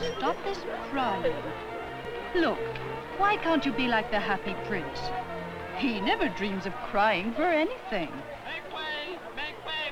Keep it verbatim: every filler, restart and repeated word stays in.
stop this crying. Look, why can't you be like the Happy Prince? He never dreams of crying for anything.